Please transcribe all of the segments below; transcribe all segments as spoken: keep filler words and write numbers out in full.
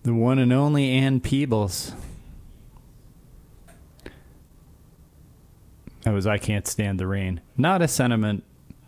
The one and only Ann Peebles. That was I Can't Stand the Rain. Not a sentiment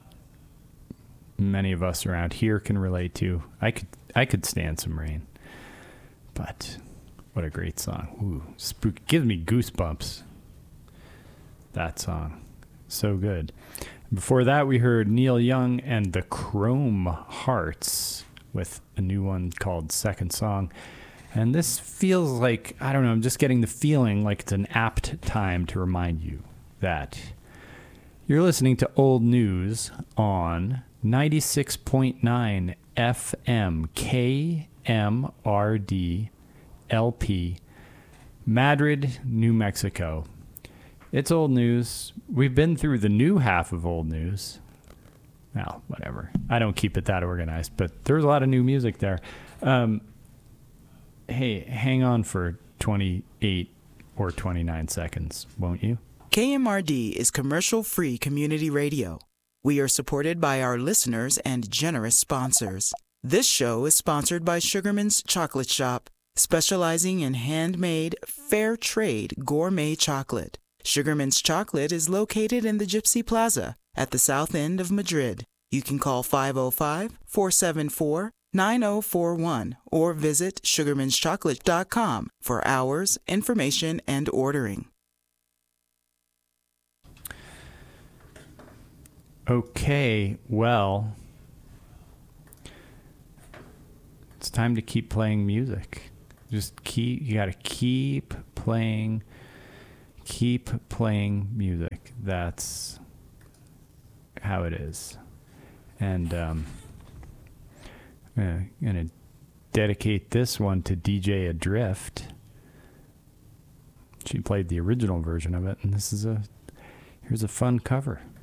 many of us around here can relate to. I could I could stand some rain. But what a great song. Ooh, spook gives me goosebumps. That song. So good. Before that, we heard Neil Young and the Chrome Hearts with a new one called Second Song. And this feels like, I don't know, I'm just getting the feeling like it's an apt time to remind you that you're listening to Old News on ninety-six point nine F M K M R D L P, Madrid, New Mexico. It's Old News. We've been through the new half of Old News. Well, whatever. I don't keep it that organized, but there's a lot of new music there. Um, hey, hang on for twenty-eight or twenty-nine seconds, won't you? K M R D is commercial-free community radio. We are supported by our listeners and generous sponsors. This show is sponsored by Sugarman's Chocolate Shop, specializing in handmade, fair trade gourmet chocolate. Sugarman's Chocolate is located in the Gypsy Plaza at the south end of Madrid. You can call five oh five, four seven four, nine oh four one or visit sugarmans chocolate dot com for hours, information, and ordering. Okay, well, it's time to keep playing music. Just keep, you gotta keep playing Keep playing music. That's how it is. And um, I'm going to dedicate this one to D J Adrift. She played the original version of it, and this is a, here's a fun cover.